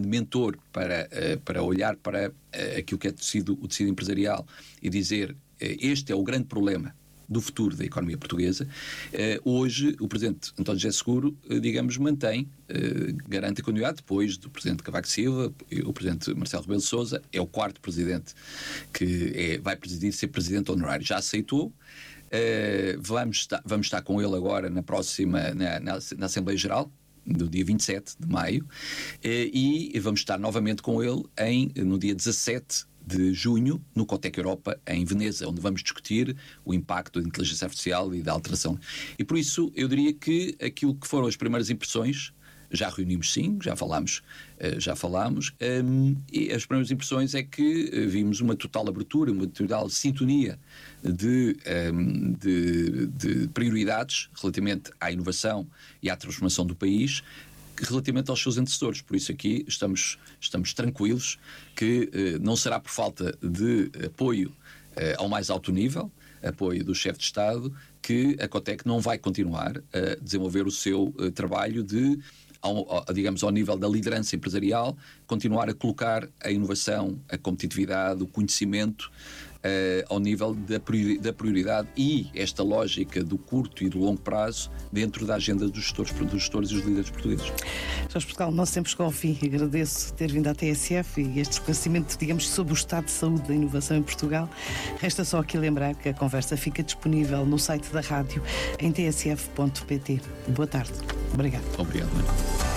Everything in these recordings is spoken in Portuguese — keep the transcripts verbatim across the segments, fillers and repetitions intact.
mentor para, para olhar para aquilo que é tecido, o tecido empresarial e dizer este é o grande problema do futuro da economia portuguesa. Uh, hoje, o Presidente António José Seguro, uh, digamos, mantém, uh, garante a continuidade, depois do Presidente Cavaco Silva, o Presidente Marcelo Rebelo de Sousa, é o quarto Presidente que é, vai presidir, ser Presidente honorário. Já aceitou. Uh, vamos, estar, vamos estar com ele agora na próxima, na, na, na Assembleia Geral, do dia vinte e sete de maio, uh, e vamos estar novamente com ele em, no dia dezassete de junho, no Cotec Europa, em Veneza, onde vamos discutir o impacto da inteligência artificial e da alteração. E por isso, eu diria que aquilo que foram as primeiras impressões, já reunimos sim, já falámos, já falámos, um, e as primeiras impressões é que vimos uma total abertura, uma total sintonia de, um, de, de prioridades relativamente à inovação e à transformação do país, relativamente aos seus antecessores. Por isso aqui estamos, estamos tranquilos que eh, não será por falta de apoio eh, ao mais alto nível, apoio do chefe de Estado, que a Cotec não vai continuar a desenvolver o seu eh, trabalho de, ao, ao, digamos, ao nível da liderança empresarial, continuar a colocar a inovação, a competitividade, o conhecimento Uh, ao nível da, priori- da prioridade e esta lógica do curto e do longo prazo dentro da agenda dos gestores, dos gestores e dos líderes portugueses. Jorge Portugal, nós sempre chegou ao fim. Agradeço ter vindo à T S F e este esclarecimento, digamos, sobre o estado de saúde da inovação em Portugal. Resta só aqui lembrar que a conversa fica disponível no site da rádio em t s f ponto p t. Boa tarde. Obrigado. Obrigado, Mano.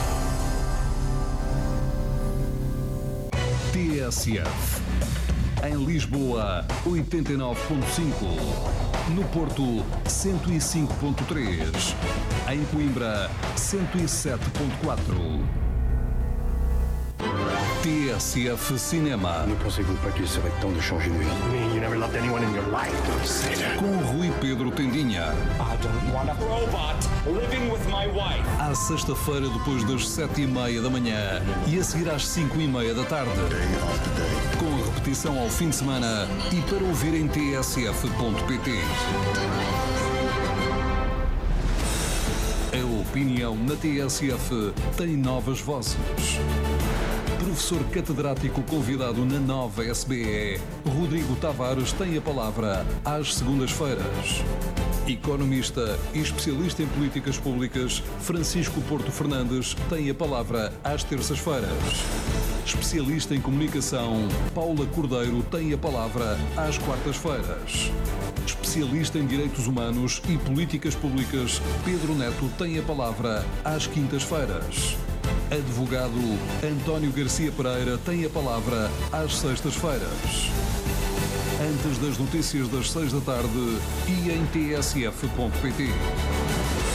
T S F. Em Lisboa, oitenta e nove ponto cinco. No Porto, cento e cinco ponto três. Em Coimbra, cento e sete ponto quatro. T S F Cinema. Ne pensez-vous pas qu'il serait temps de changer de vie? You never loved anyone in your life, don't say that. Com Rui Pedro Tendinha. I don't want a robot living with my wife. À sexta-feira, depois das sete e meia da manhã e a seguir às cinco e meia da tarde. Com repetição ao fim de semana e para ouvir em t s f ponto p t. A opinião na T S F tem novas vozes. Professor catedrático convidado na nova S B E, Rodrigo Tavares tem a palavra às segundas-feiras. Economista e especialista em políticas públicas, Francisco Porto Fernandes tem a palavra às terças-feiras. Especialista em comunicação, Paula Cordeiro tem a palavra às quartas-feiras. Especialista em direitos humanos e políticas públicas, Pedro Neto tem a palavra às quintas-feiras. Advogado António Garcia Pereira tem a palavra às sextas-feiras. Antes das notícias das seis da tarde e em t s f ponto p t.